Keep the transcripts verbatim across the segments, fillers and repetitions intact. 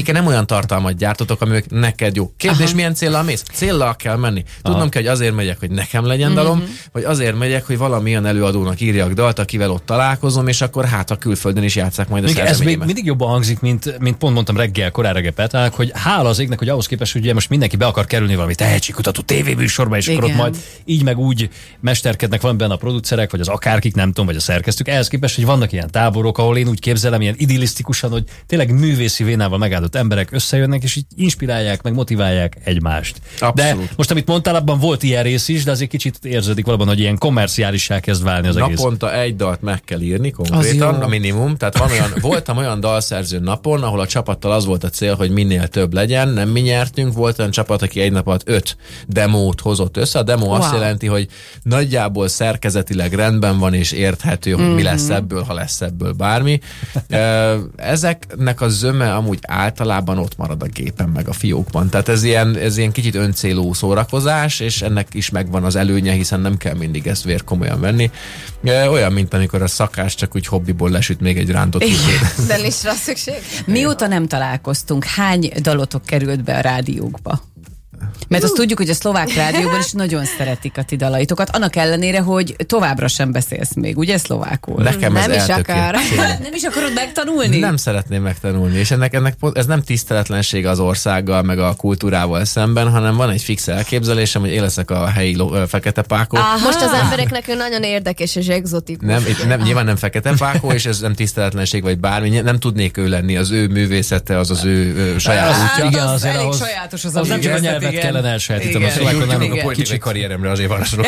Egyike nem olyan tartalmat gyártotok, ami neked jó. Kérdés, aha. milyen céllal mész? Céllal kell menni. Tudnom aha. kell, hogy azért megyek, hogy nekem legyen dalom, mm-hmm. vagy azért megyek, hogy valamilyen előadónak írjak dalt, akivel ott találkozom, és akkor hát a külföldön is játsszák majd a szerzeményemet. Ez még mindig jobban hangzik, mint, mint pont mondtam reggel, korán reggel Petának, hogy hála az égnek, hogy ahhoz képest, hogy ugye most mindenki be akar kerülni valami tehetségkutató tévéműsorba, és igen. akkor ott majd így meg úgy mesterkednek valamiben a producerek, vagy az akárkik, nem tudom, vagy a szerkesztők. Ehhez képest, hogy vannak ilyen táborok, ahol én úgy képzelem, ilyen idillisztikusan, hogy tényleg művészi vénával megáldott emberek összejönnek, és így inspirálják, meg motiválják egymást. Abszolút. De most, amit mondtál, abban volt ilyen rész is, de azért kicsit érződik valóban, hogy ilyen kommerciálissá kezd válni az egész. Naponta egy dalt meg kell írni konkrétan, a minimum. Tehát van olyan, voltam olyan dalszerző napon, ahol a csapattal az volt a cél, hogy minél több legyen, nem mi nyertünk, volt olyan csapat, aki egy nap alatt öt demót hozott össze. A demo wow. azt jelenti, hogy nagyjából szerkezetileg rendben van és érthető, hogy mm-hmm. mi lesz ebből, ha lesz ebből bármi. Ezeknek a zöme amúgy általában ott marad a gépen meg a fiókban. Tehát ez ilyen, ez ilyen kicsit öncélú szórakozás, és ennek is megvan az előnye, hiszen nem kell mindig ezt vér komolyan venni. Olyan, mint amikor a szakás csak úgy hobbiból lesüt még egy rántott húsét. De nincs rá szükség. Mióta nem találkoztunk, hány dalotok került be a rádiókba? Mert azt tudjuk, hogy a szlovák rádióban is nagyon szeretik a ti dalaitokat, annak ellenére, hogy továbbra sem beszélsz még, ugye szlovákul? Nekem nem ez is akar. Nem is akarod megtanulni? Nem szeretném megtanulni, és ennek, ennek ez nem tiszteletlenség az országgal, meg a kultúrával szemben, hanem van egy fix elképzelésem, hogy én leszek a helyi lo- fekete pákó. Aha. Most az embereknek nagyon érdekes és egzotikus. Nem, itt nem, nyilván nem fekete pákó, és ez nem tiszteletlenség vagy bármi, nem tudnék ő lenni, az ő művészete, az az ő, ő saját útja. Igen, az elég ahhoz, sajátos az, az nem csak a nyelvet kellene elsajátítani, a szlovákon nem a politikai karrieremre azért van sorok.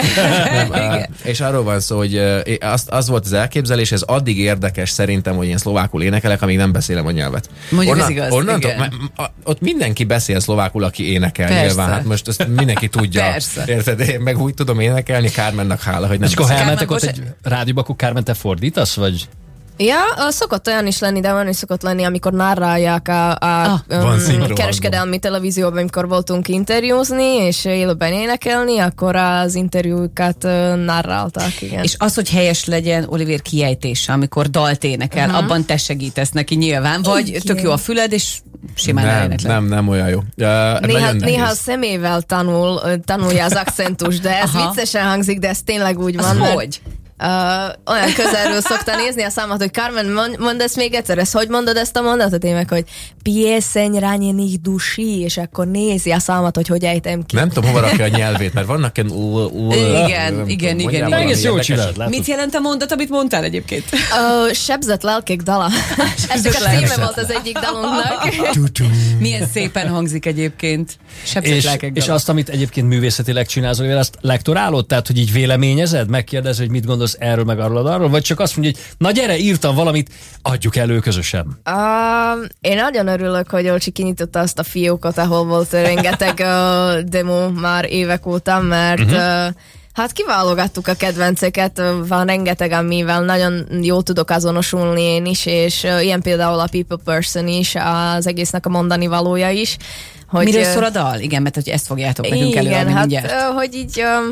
És arról van szó, hogy az, az volt az elképzelés, ez addig érdekes szerintem, hogy én szlovákul énekelek, amíg nem beszélem a nyelvet. Mondjuk Onnan, ez igaz, onnantól, m- ott mindenki beszél szlovákul, aki énekel. Persze. Nyilván, hát most ezt mindenki tudja. Persze. Érted? Én meg úgy tudom énekelni, Kármennak hála, hogy nem. És akkor ha elmentek ott egy rádióba, akkor Kármen, te fordítasz, vagy? Ja, szokott olyan is lenni, de van is szokott lenni, amikor narrálják a, a ah, um, kereskedelmi televízióban, amikor voltunk interjúzni, és élőben énekelni, akkor az interjúkat uh, narrálták, igen. És az, hogy helyes legyen Olivér kiejtése, amikor dalt énekel, uh-huh. abban te segítesz neki nyilván, vagy igen. tök jó a füled, és simán nem, eléneklek. Nem, nem olyan jó. Ja, néha, néha a szemével tanul, tanulja az akcentus, de ez aha. viccesen hangzik, de ez tényleg úgy van. Az hogy? Uh, olyan közelről szokta nézni a számot, hogy Carmen, mond, mondd ezt még egyszer, ezt hogy mondod ezt a mondatot? Én meg, hogy pieseň ranených duší, és akkor nézi a számot, hogy hogy ejtem ki. Nem tudom, hova rakja a nyelvét, mert vannak ilyen... Igen, igen, igen. Egész jól csinált. Mit jelent a mondat, amit mondtál egyébként? Uh, sebzett lelkek dala. Ez csak a címe volt az egyik dalunknak. Milyen szépen hangzik egyébként. Sebzett lelkek dala. És azt, amit egyébként művészetileg csinálsz, azt lektorálod? Tehát, hogy így véleményezed? Megkérdez, hogy mit gondolsz erről meg arról, arról, vagy csak azt mondja, hogy na gyere, írtam valamit, adjuk elő közösen. Uh, én nagyon örülök, hogy Olcsi kinyitotta azt a fiókot, ahol volt rengeteg uh, demo már évek óta, mert uh-huh. uh, hát kiválogattuk a kedvenceket, van rengeteg, amivel nagyon jól tudok azonosulni én is, és uh, ilyen például a People Person is, az egésznek a mondani valója is. Hogy, miről szól a dal? Igen, mert hogy ezt fogjátok nekünk előadni hát, mindjárt. Uh, hogy így... Uh,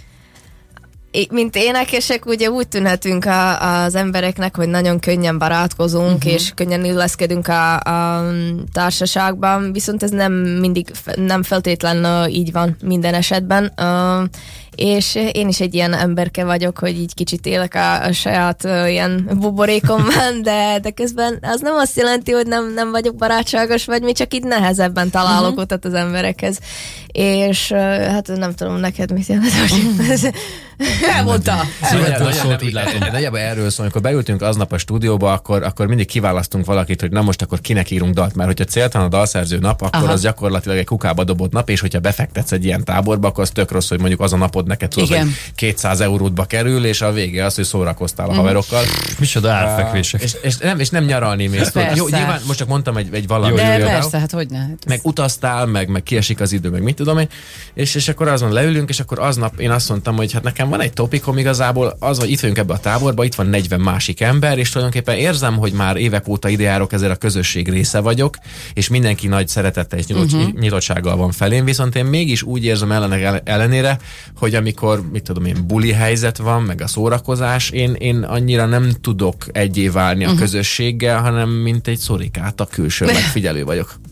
mint énekesek ugye úgy tűnhetünk a, az embereknek, hogy nagyon könnyen barátkozunk, uh-huh. és könnyen illeszkedünk a, a társaságban, viszont ez nem mindig, nem feltétlenül így van minden esetben. Uh, és én is egy ilyen emberke vagyok, hogy így kicsit élek a, a saját uh, ilyen buborékomban, de, de közben az nem azt jelenti, hogy nem, nem vagyok barátságos, vagy mi csak így nehezebben találok uh-huh. utat az emberekhez. És uh, hát nem tudom, neked mit jelent. Elmondta! Nagyjából erről szól, amikor beültünk aznap a stúdióba, akkor, akkor mindig kiválasztunk valakit, hogy na most akkor kinek írunk dalt, mert hogyha céltalan a dalszerző nap, akkor aha. az gyakorlatilag egy kukába dobott nap, és hogyha befektetsz egy ilyen táborba, akkor az tök rossz, hogy mondjuk az a napod neked tudod, hogy kétszáz eurótba kerül, és a vége az, hogy szórakoztál a haverokkal. Micsoda árfekvések. És, és, nem, és nem nyaralni mész. Jó, nyilván most csak mondtam egy, egy valami. De jó, persze, hát hogyne. Hát meg utaztál, meg, meg kiesik az idő, meg mit tudom én, és, és akkor azon leülünk, és akkor aznap én azt mondtam, hogy hát nekem van egy topikom igazából, az, hogy itt vagyunk ebbe a táborba, itt van negyven másik ember, és tulajdonképpen érzem, hogy már évek óta ide járok, ezért a közösség része vagyok, és mindenki nagy szeretettel és nyitott, uh-huh. nyitottsággal van felém, viszont én mégis úgy érzem ellenek ellenére, hogy amikor, mit tudom én, buli helyzet van, meg a szórakozás, én, én annyira nem tudok egyé válni a uh-huh. közösséggel, hanem mint egy szorikát a külső megfigyelő vagyok.